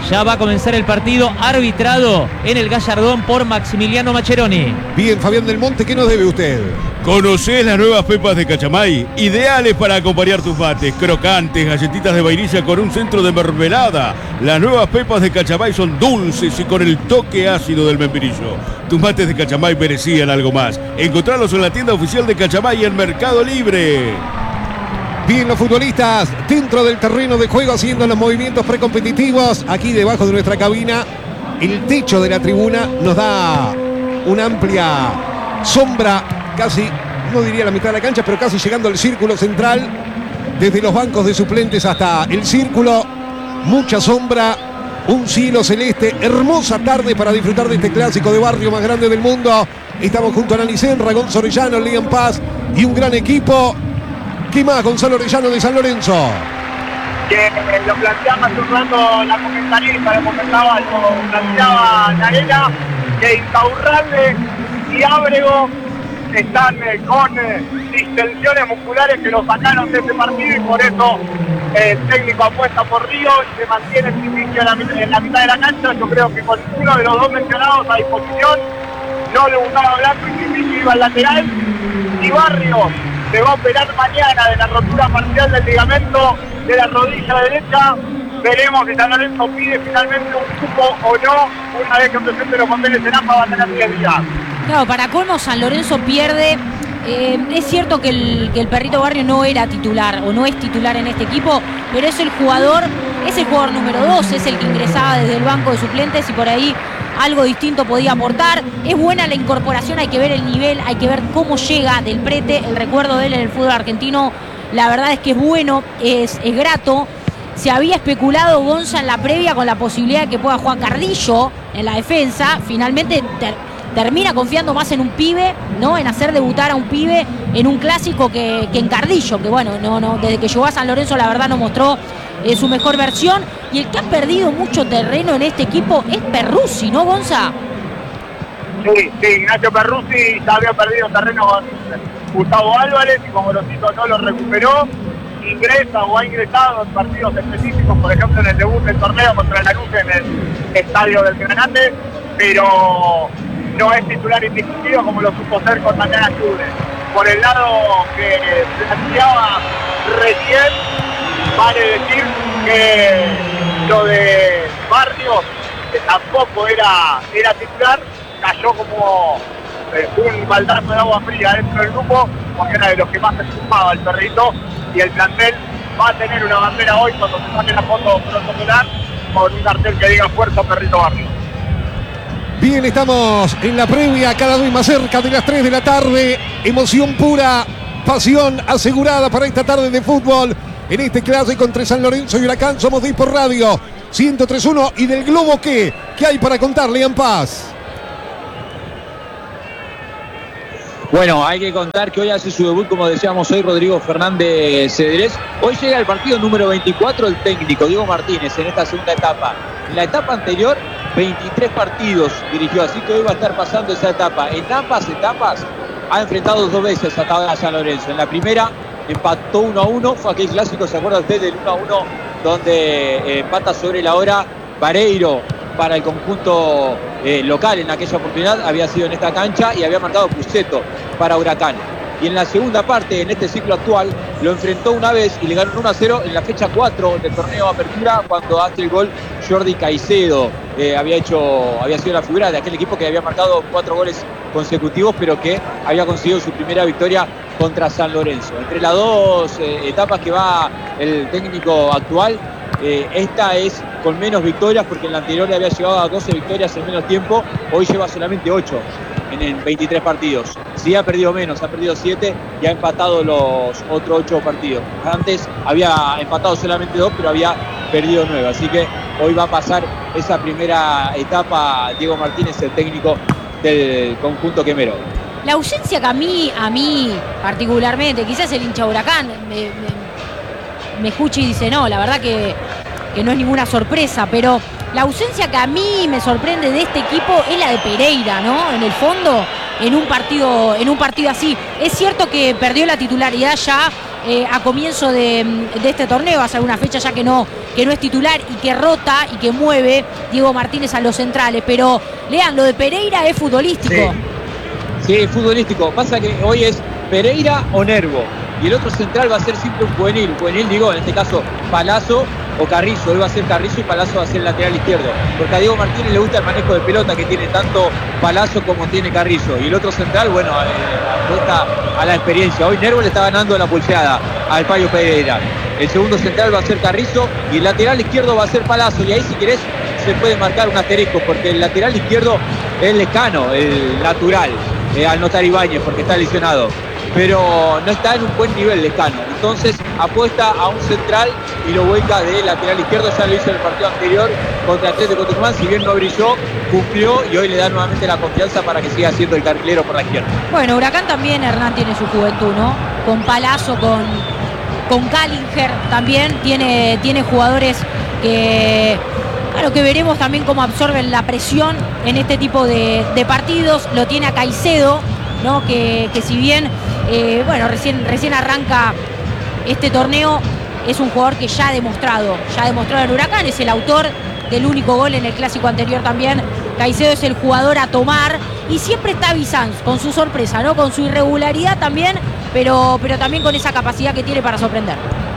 Ya va a comenzar el partido arbitrado en el Gallardón por Maximiliano Maccheroni. Bien, Fabián del Monte, ¿qué nos debe usted? ¿Conocés las nuevas pepas de Cachamay? Ideales para acompañar tus mates, crocantes, galletitas de vainilla con un centro de mermelada. Las nuevas pepas de Cachamay son dulces y con el toque ácido del membrillo. Tus mates de Cachamay merecían algo más. Encontralos en la tienda oficial de Cachamay en Mercado Libre. Bien, los futbolistas dentro del terreno de juego haciendo los movimientos precompetitivos. Aquí debajo de nuestra cabina, el techo de la tribuna nos da una amplia sombra, casi, no diría la mitad de la cancha, pero casi llegando al círculo central. Desde los bancos de suplentes hasta el círculo, mucha sombra, un cielo celeste. Hermosa tarde para disfrutar de este clásico de barrio más grande del mundo. Estamos junto a Nani Senra, Gonzalo Orellano, Liam Paz y un gran equipo. ¿Qué más, Gonzalo Orellano de San Lorenzo? Que eh, lo planteaba hace un rato la comentarista, lo comentaba, lo planteaba la arena, que Insaurralde y Ábrego están eh, con eh, distensiones musculares que lo sacaron de ese partido y por eso eh, el técnico apuesta por Río y se mantiene el inicio en la, en la mitad de la cancha. Yo creo que con uno de los dos mencionados a disposición, no le gustaba Blanco y Trimici iba al lateral, y Barrios se va a operar mañana de la rotura parcial del ligamento de la rodilla derecha. Veremos si San Lorenzo pide finalmente un cupo o no. Una vez que presente los papeles en A F A va a tener diez días. Claro, para colmo San Lorenzo pierde. Eh, es cierto que el, que el Perrito Barrio no era titular o no es titular en este equipo, pero es el jugador, es el jugador número dos, es el que ingresaba desde el banco de suplentes y por ahí algo distinto podía aportar. Es buena la incorporación, hay que ver el nivel, hay que ver cómo llega Del Prete, el recuerdo de él en el fútbol argentino, la verdad es que es bueno, es, es grato. Se había especulado Gonza en la previa con la posibilidad de que pueda jugar Cardillo en la defensa, finalmente ter, termina confiando más en un pibe, ¿no? En hacer debutar a un pibe en un clásico que, que en Cardillo, que bueno, no, no, desde que llegó a San Lorenzo la verdad no mostró eh, su mejor versión, y el que ha perdido mucho terreno en este equipo es Perruzzi, ¿no, Gonza? Sí, sí, Ignacio Perruzzi ya había perdido terreno con Gustavo Álvarez y con Gorosito no lo recuperó. Ingresa o ha ingresado en partidos específicos, por ejemplo en el debut del torneo contra Lanús en el estadio del Granate, pero no es titular indiscutido como lo supo ser con Mañana Chubres. Por el lado que planteaba recién, vale decir que lo de Barrios, que tampoco era, era titular, cayó como eh, un baldazo de agua fría dentro del grupo, porque era de los que más se sumaba el Perrito, y el plantel va a tener una bandera hoy cuando se saque la foto protocolar con un cartel que diga Fuerza Perrito Barrio. Bien, estamos en la previa, cada vez más cerca de las tres de la tarde. Emoción pura, pasión asegurada para esta tarde de fútbol. En este clásico entre San Lorenzo y Huracán somos de por Radio ciento tres punto uno. ¿Y del Globo qué? ¿Qué hay para contarle, en Paz? Bueno, hay que contar que hoy hace su debut, como decíamos hoy, Rodrigo Fernández Cedrés. Hoy llega el partido número veinticuatro el técnico Diego Martínez en esta segunda etapa. En la etapa anterior, veintitrés partidos dirigió, así que hoy va a estar pasando esa etapa. En ambas etapas ha enfrentado dos veces a San Lorenzo. En la primera empató uno a uno, fue aquel clásico, ¿se acuerda usted del uno a uno? Donde eh, empata sobre la hora Vareiro para el conjunto eh, local en aquella oportunidad, había sido en esta cancha y había marcado Puceto para Huracán. Y en la segunda parte, en este ciclo actual, lo enfrentó una vez y le ganó uno a cero en la fecha cuatro del torneo Apertura, cuando hace el gol Jordi Caicedo. Eh, había hecho, había sido la figura de aquel equipo que había marcado cuatro goles consecutivos, pero que había conseguido su primera victoria contra San Lorenzo. Entre las dos eh, etapas que va el técnico actual, eh, esta es con menos victorias, porque en la anterior le había llegado a doce victorias en menos tiempo, hoy lleva solamente ocho en, en veintitrés partidos. Sí ha perdido menos, ha perdido siete y ha empatado los otros ocho partidos. Antes había empatado solamente dos, pero había perdido nueve, así que hoy va a pasar esa primera etapa Diego Martínez, el técnico del conjunto quemero. La ausencia que a mí, a mí particularmente, quizás el hincha Huracán me, me, me escucha y dice no, la verdad que, que no es ninguna sorpresa, pero la ausencia que a mí me sorprende de este equipo es la de Pereira, ¿no? En el fondo, en un partido, en un partido así. Es cierto que perdió la titularidad ya eh, a comienzo de, de este torneo, hace alguna fecha ya que no, que no es titular y que rota y que mueve Diego Martínez a los centrales. Pero, Lean, lo de Pereira es futbolístico. Sí, sí, futbolístico. Pasa que hoy es Pereira o Nervo. Y el otro central va a ser siempre un juvenil. Un juvenil, digo, en este caso, Palazzo o Carrizo. Él va a ser Carrizo y Palazzo va a ser el lateral izquierdo. Porque a Diego Martínez le gusta el manejo de pelota que tiene tanto Palazzo como tiene Carrizo. Y el otro central, bueno, eh, apuesta a la experiencia. Hoy Nervo le está ganando la pulseada al Payo Pereira. El segundo central va a ser Carrizo y el lateral izquierdo va a ser Palazzo. Y ahí, si querés, se puede marcar un asterisco, porque el lateral izquierdo es Lescano, el natural, eh, al no estar Ibáñez, porque está lesionado. Pero no está en un buen nivel Lescano. Entonces apuesta a un central y lo vuelca de lateral izquierdo. Ya lo hizo en el partido anterior contra Atlético Tucumán. Si bien no brilló, cumplió y hoy le da nuevamente la confianza para que siga siendo el carrilero por la izquierda. Bueno, Huracán también, Hernán, tiene su juventud, ¿no? Con Palazzo, con, con Callinger también. Tiene, tiene jugadores que... Claro, que veremos también cómo absorben la presión en este tipo de, de partidos. Lo tiene a Caicedo, ¿no? Que, que si bien, eh, bueno, recién, recién arranca este torneo, es un jugador que ya ha demostrado, ya ha demostrado en Huracán, es el autor del único gol en el clásico anterior también. Caicedo es el jugador a tomar y siempre está Bizanz con su sorpresa, ¿no? Con su irregularidad también, pero, pero también con esa capacidad que tiene para sorprender.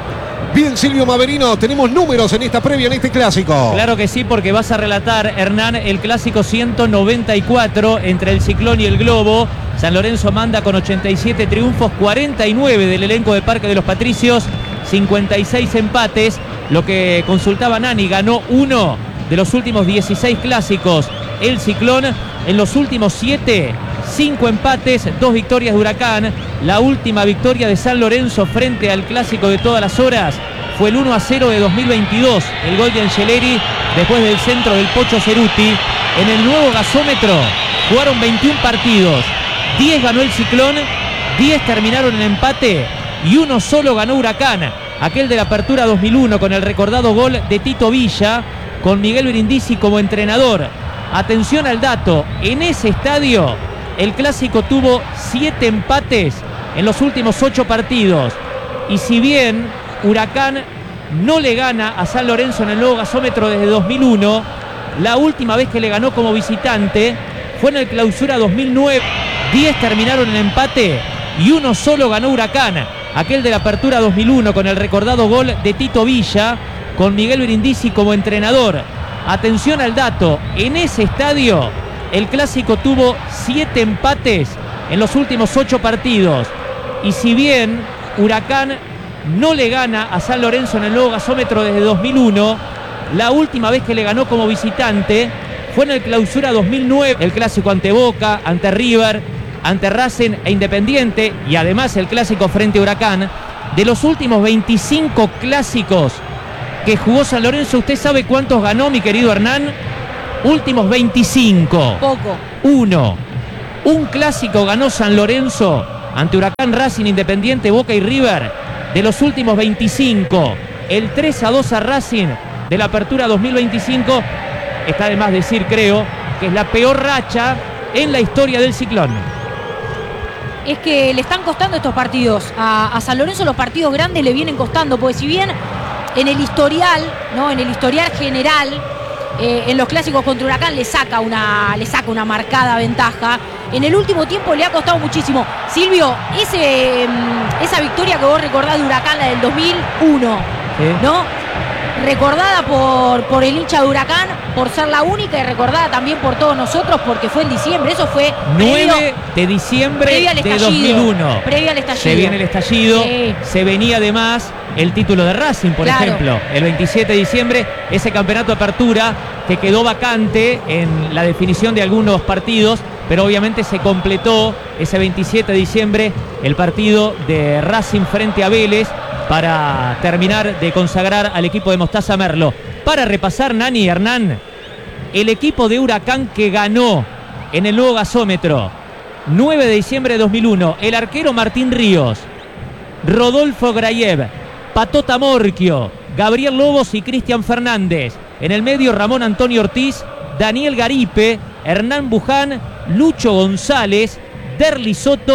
Bien, Silvio Maverino, tenemos números en esta previa, en este clásico. Claro que sí, porque vas a relatar, Hernán, el clásico ciento noventa y cuatro entre el Ciclón y el Globo. San Lorenzo manda con ochenta y siete triunfos, cuarenta y nueve del elenco de Parque de los Patricios, cincuenta y seis empates. Lo que consultaba Nani, ganó uno de los últimos dieciséis clásicos. El Ciclón en los últimos siete, cinco empates, dos victorias de Huracán. La última victoria de San Lorenzo frente al clásico de todas las horas fue el uno a cero de dos mil veintidós. El gol de Angeleri después del centro del Pocho Ceruti. En el nuevo gasómetro jugaron veintiún partidos. diez ganó el Ciclón, diez terminaron en empate y uno solo ganó Huracán. Aquel de la apertura dos mil uno con el recordado gol de Tito Villa, con Miguel Brindisi como entrenador. Atención al dato, en ese estadio el clásico tuvo siete empates en los últimos ocho partidos. Y si bien Huracán no le gana a San Lorenzo en el nuevo gasómetro desde dos mil uno, la última vez que le ganó como visitante fue en el clausura dos mil nueve. diez terminaron en empate y uno solo ganó Huracán. Aquel de la apertura dos mil uno con el recordado gol de Tito Villa, con Miguel Brindisi como entrenador. Atención al dato, en ese estadio el clásico tuvo siete empates en los últimos ocho partidos. Y si bien Huracán no le gana a San Lorenzo en el nuevo gasómetro desde dos mil uno, la última vez que le ganó como visitante fue en el clausura dos mil nueve. El clásico ante Boca, ante River, ante Racing e Independiente, y además el clásico frente a Huracán. De los últimos veinticinco clásicos que jugó San Lorenzo, ¿usted sabe cuántos ganó, mi querido Hernán? Últimos veinticinco. Poco. Uno. Un clásico ganó San Lorenzo ante Huracán, Racing, Independiente, Boca y River. De los últimos veinticinco, el tres a dos a Racing de la apertura dos mil veinticinco. Está de más decir, creo, que es la peor racha en la historia del Ciclón. Es que le están costando estos partidos. A, a San Lorenzo los partidos grandes le vienen costando, porque si bien en el historial, ¿no? En el historial general, eh, en los clásicos contra Huracán le saca una, le saca una marcada ventaja. En el último tiempo le ha costado muchísimo. Silvio, ese, esa victoria que vos recordás de Huracán, la del dos mil uno, ¿sí? ¿No? Recordada por, por el hincha de Huracán, por ser la única, y recordada también por todos nosotros porque fue en diciembre. Eso fue nueve de diciembre de dos mil uno. Previo al estallido. Se viene el estallido, sí. Se venía además el título de Racing, por claro. ejemplo. El veintisiete de diciembre, ese campeonato de apertura que quedó vacante en la definición de algunos partidos, pero obviamente se completó ese veintisiete de diciembre el partido de Racing frente a Vélez, para terminar de consagrar al equipo de Mostaza Merlo. Para repasar, Nani y Hernán, el equipo de Huracán que ganó en el nuevo gasómetro, nueve de diciembre de dos mil uno, el arquero Martín Ríos, Rodolfo Grayev, Patota Morquio, Gabriel Lobos y Cristian Fernández. En el medio, Ramón Antonio Ortiz, Daniel Garipe, Hernán Buján, Lucho González, Derli Soto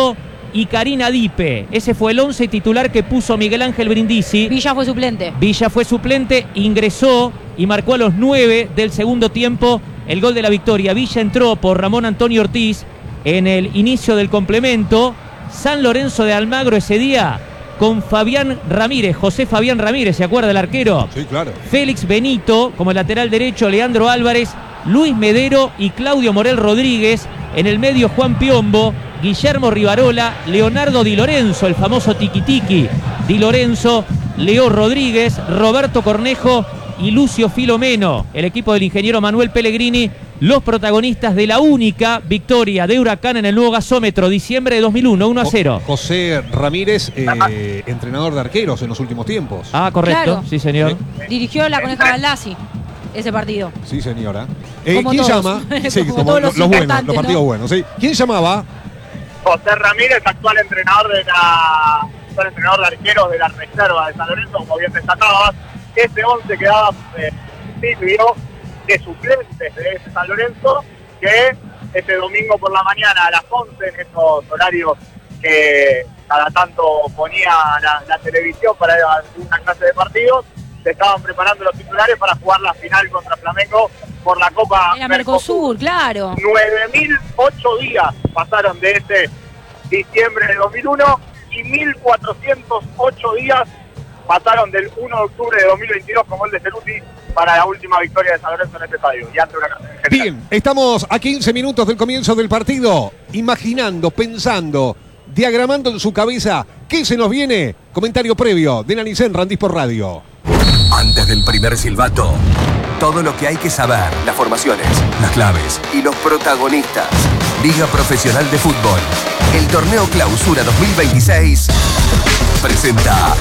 y Karina Dipe. Ese fue el once titular que puso Miguel Ángel Brindisi. Villa fue suplente. Villa fue suplente, ingresó y marcó a los nueve del segundo tiempo el gol de la victoria. Villa entró por Ramón Antonio Ortiz en el inicio del complemento. San Lorenzo de Almagro ese día con Fabián Ramírez, José Fabián Ramírez, ¿se acuerda el arquero? Sí, claro. Félix Benito como lateral derecho, Leandro Álvarez, Luis Medero y Claudio Morel Rodríguez. En el medio Juan Piombo, Guillermo Rivarola, Leonardo Di Lorenzo, el famoso Tiki Tiki Di Lorenzo, Leo Rodríguez, Roberto Cornejo y Lucio Filomeno. El equipo del ingeniero Manuel Pellegrini, los protagonistas de la única victoria de Huracán en el nuevo gasómetro, diciembre de dos mil uno, uno a cero. José Ramírez, eh, entrenador de arqueros en los últimos tiempos. Ah, correcto, Claro. sí señor. Dirigió la Coneja Baldassi ese partido. Sí, señora. Eh, Como ¿Quién todos. llama? Como Sí, como todos los, los los buenos, importantes, los partidos ¿no? buenos. Sí. ¿Quién llamaba? José Ramírez, actual entrenador de la actual entrenador de arqueros de la reserva de San Lorenzo, como bien destacabas. Ese once quedaba eh, Silvio de suplentes de ese San Lorenzo, que ese domingo por la mañana a las once, en estos horarios que cada tanto ponía la, la televisión para una clase de partidos, se estaban preparando los titulares para jugar la final contra Flamengo por la Copa Era Mercosur, claro. nueve mil ocho días pasaron de ese diciembre de dos mil uno y mil cuatrocientos ocho días pasaron del uno de octubre de dos mil veintidós con gol de Ceruti para la última victoria de San Lorenzo en este estadio y ante Huracán en general. Bien, estamos a quince minutos del comienzo del partido, imaginando, pensando, diagramando en su cabeza qué se nos viene. Comentario previo de Nanicen Randís por Radio. Antes del primer silbato, todo lo que hay que saber, las formaciones, las claves y los protagonistas. Liga Profesional de Fútbol, el torneo Clausura dos mil veintiséis, presenta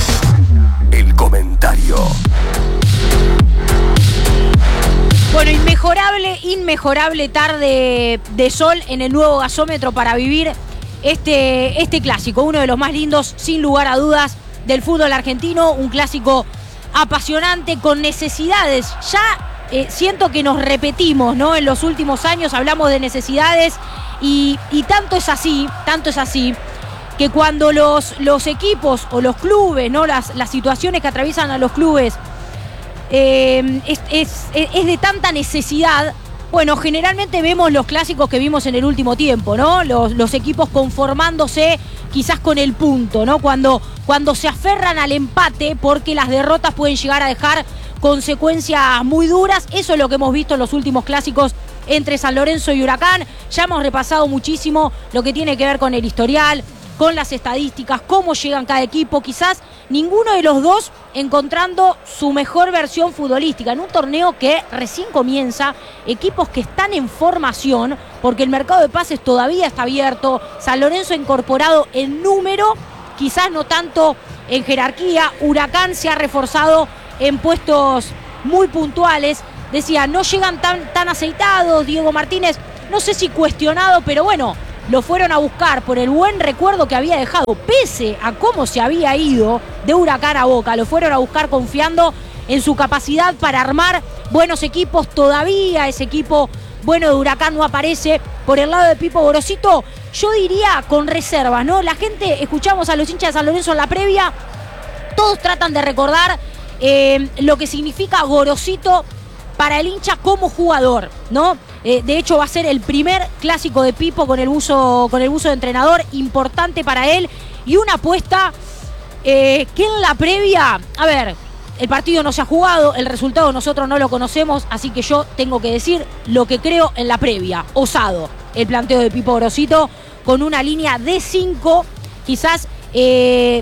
el comentario. Bueno, inmejorable, inmejorable tarde de sol en el nuevo gasómetro para vivir este, este clásico, uno de los más lindos, sin lugar a dudas, del fútbol argentino, un clásico apasionante, con necesidades. Ya eh, siento que nos repetimos, ¿no? En los últimos años hablamos de necesidades y, y tanto es así, tanto es así, que cuando los, los equipos o los clubes, ¿no? Las, las situaciones que atraviesan a los clubes eh, es, es, es de tanta necesidad. Bueno, generalmente vemos los clásicos que vimos en el último tiempo, ¿no? Los, los equipos conformándose quizás con el punto, ¿no? Cuando, cuando se aferran al empate porque las derrotas pueden llegar a dejar consecuencias muy duras. Eso es lo que hemos visto en los últimos clásicos entre San Lorenzo y Huracán. Ya hemos repasado muchísimo lo que tiene que ver con el historial, con las estadísticas, cómo llegan cada equipo. Quizás ninguno de los dos encontrando su mejor versión futbolística en un torneo que recién comienza, equipos que están en formación, porque el mercado de pases todavía está abierto. San Lorenzo incorporado en número, quizás no tanto en jerarquía. Huracán se ha reforzado en puestos muy puntuales. Decía, no llegan tan, tan aceitados. Diego Martínez, no sé si cuestionado, pero bueno, lo fueron a buscar por el buen recuerdo que había dejado, pese a cómo se había ido de Huracán a Boca. Lo fueron a buscar confiando en su capacidad para armar buenos equipos. Todavía ese equipo bueno de Huracán no aparece. Por el lado de Pipo Gorosito, yo diría con reservas, ¿no? La gente, escuchamos a los hinchas de San Lorenzo en la previa, todos tratan de recordar eh, lo que significa Gorosito para el hincha como jugador, ¿no? Eh, de hecho, va a ser el primer clásico de Pipo con el buzo, con el buzo de entrenador, importante para él. Y una apuesta eh, que en la previa, a ver, el partido no se ha jugado, el resultado nosotros no lo conocemos, así que yo tengo que decir lo que creo en la previa. Osado el planteo de Pipo Gorosito, con una línea de cinco, quizás eh,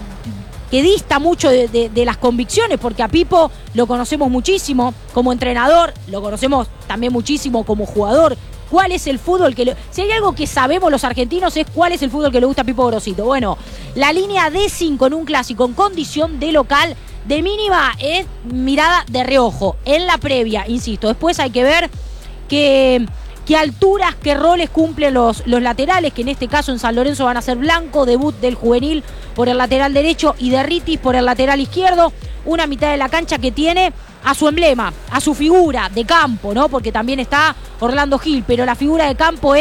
que dista mucho de, de, de las convicciones, porque a Pipo lo conocemos muchísimo como entrenador, lo conocemos también muchísimo como jugador. ¿Cuál es el fútbol que le... Si hay algo que sabemos los argentinos es cuál es el fútbol que le gusta a Pipo Gorosito. Bueno, la línea de cinco en un clásico en condición de local, de mínima es mirada de reojo en la previa, insisto. Después hay que ver que... qué alturas, qué roles cumplen los, los laterales, que en este caso en San Lorenzo van a ser Blanco, debut del juvenil por el lateral derecho, y Derritis por el lateral izquierdo. Una mitad de la cancha que tiene a su emblema, a su figura de campo, ¿no? Porque también está Orlando Gil, pero la figura de campo es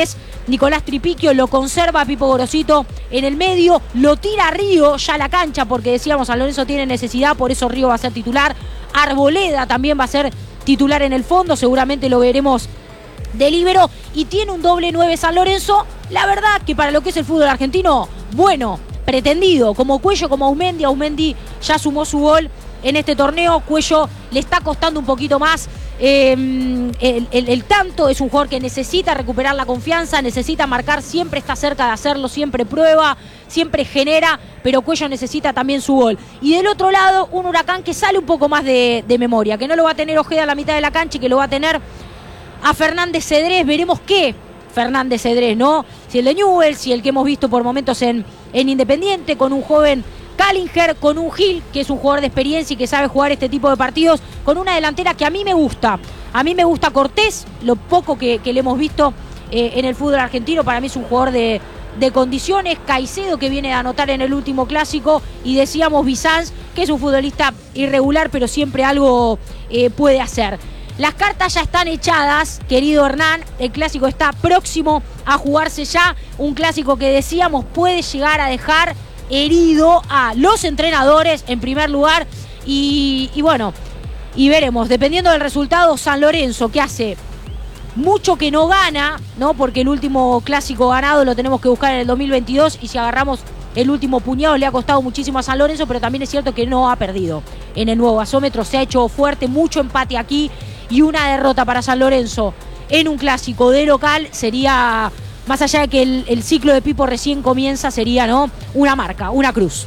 Nicolás Tripiquio, lo conserva Pipo Gorosito en el medio, lo tira a Río ya a la cancha porque decíamos San Lorenzo tiene necesidad, por eso Río va a ser titular. Arboleda también va a ser titular en el fondo, seguramente lo veremos de líbero, y tiene un doble nueve San Lorenzo, la verdad que para lo que es el fútbol argentino, bueno, pretendido, como Cuello, como Aumendi. Aumendi ya sumó su gol en este torneo, Cuello le está costando un poquito más eh, el, el, el tanto, es un jugador que necesita recuperar la confianza, necesita marcar, siempre está cerca de hacerlo, siempre prueba, siempre genera, pero Cuello necesita también su gol. Y del otro lado, un Huracán que sale un poco más de, de memoria, que no lo va a tener Ojeda a la mitad de la cancha y que lo va a tener a Fernández Cedrés. Veremos qué Fernández Cedrés, ¿no? Si el de Newell's, si el que hemos visto por momentos en, en Independiente, con un joven Callinger, con un Gil, que es un jugador de experiencia y que sabe jugar este tipo de partidos, con una delantera que a mí me gusta. A mí me gusta Cortés, lo poco que, que le hemos visto eh, en el fútbol argentino, para mí es un jugador de, de condiciones. Caicedo, que viene a anotar en el último clásico, y decíamos Bizanz, que es un futbolista irregular, pero siempre algo eh, puede hacer. Las cartas ya están echadas, querido Hernán, el clásico está próximo a jugarse ya, un clásico que decíamos puede llegar a dejar herido a los entrenadores en primer lugar, y, y bueno, y veremos, dependiendo del resultado, San Lorenzo, que hace mucho que no gana, ¿no? Porque el último clásico ganado lo tenemos que buscar en el dos mil veintidós, y si agarramos el último puñado le ha costado muchísimo a San Lorenzo, pero también es cierto que no ha perdido en el nuevo gasómetro, se ha hecho fuerte, mucho empate aquí, y una derrota para San Lorenzo en un clásico de local sería, más allá de que el, el ciclo de Pipo recién comienza, sería, ¿no?, una marca, una cruz.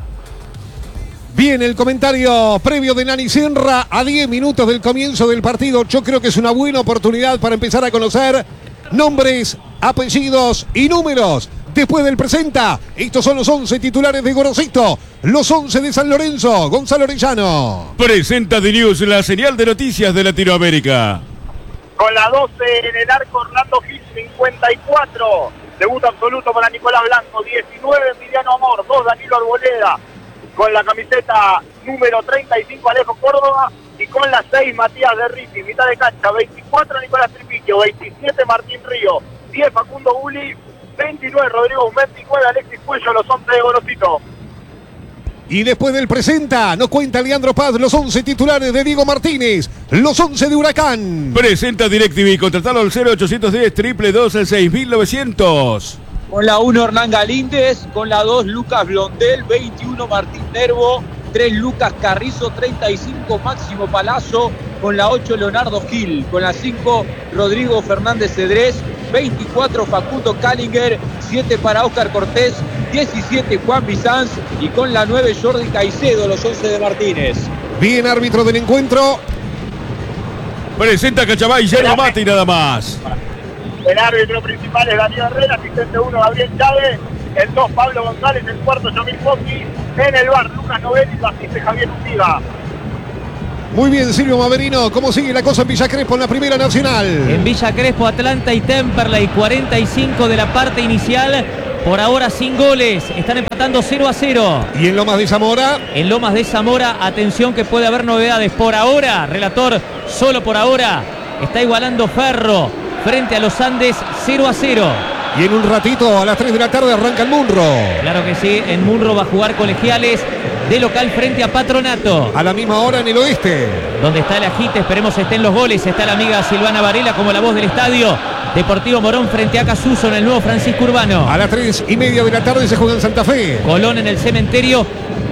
Bien, el comentario previo de Nani Senra a diez minutos del comienzo del partido. Yo creo que es una buena oportunidad para empezar a conocer nombres, apellidos y números. Después del presenta, estos son los once titulares de Gorosito, los once de San Lorenzo. Gonzalo Orellano. Presenta The News, la señal de noticias de Latinoamérica. Con la doce en el arco, Orlando Gil, cincuenta y cuatro. Debut absoluto para Nicolás Blanco, diecinueve Emiliano Amor, dos Danilo Arboleda. Con la camiseta número treinta y cinco Alejo Córdoba, y con la seis Matías de Riti, mitad de cancha, veinticuatro Nicolás Tripiquio, veintisiete Martín Río, diez Facundo Bulli, veintinueve Rodrigo veintinueve Alexis Cuello, los once de Gorosito. Y después del presenta, nos cuenta Leandro Paz los once titulares de Diego Martínez, los once de Huracán. Presenta DirecTV, contratalo al cero ochocientos diez, triple dos, seis mil novecientos. Con la uno Hernán Galíndez, con la dos Lucas Blondel, veintiuno Martín Nervo, tres Lucas Carrizo, treinta y cinco Máximo Palazzo, con la ocho Leonardo Gil, con la cinco Rodrigo Fernández Cedrés, veinticuatro Facundo Callinger, siete para Óscar Cortés, diecisiete Juan Bizanz, y con la nueve Jordi Caicedo, los once de Martínez. Bien, árbitro del encuentro. Presenta Cachamay, Yerba Mate y nada más. El árbitro principal es Daniel Herrera, asistente uno Gabriel Chávez, el dos Pablo González, el cuarto Yomil Pocchi, en el bar Lucas Novelli, lo asiste Javier Undiga. Muy bien, Silvio Maverino, ¿cómo sigue la cosa en Villa Crespo en la Primera Nacional? En Villa Crespo, Atlanta y Temperley, cuarenta y cinco de la parte inicial. Por ahora sin goles, están empatando cero a cero. ¿Y en Lomas de Zamora? En Lomas de Zamora, atención que puede haber novedades. Por ahora, relator, solo por ahora, está igualando Ferro frente a los Andes, cero a cero. Y en un ratito, a las tres de la tarde, arranca el Munro. Claro que sí, en Munro va a jugar Colegiales de local frente a Patronato. A la misma hora en el oeste. Donde está el agite, esperemos estén los goles. Está la amiga Silvana Varela como la voz del estadio. Deportivo Morón frente a Casuso en el nuevo Francisco Urbano. A las tres y media de la tarde se juega en Santa Fe. Colón en el Cementerio